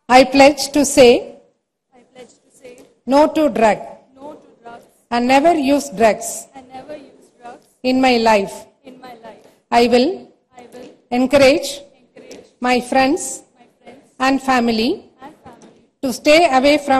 I pledge to say no to drug no to drugs and never use drugs and never use drugs in my life. in my life. I will I will encourage encourage my friends my friends and family and family to stay away from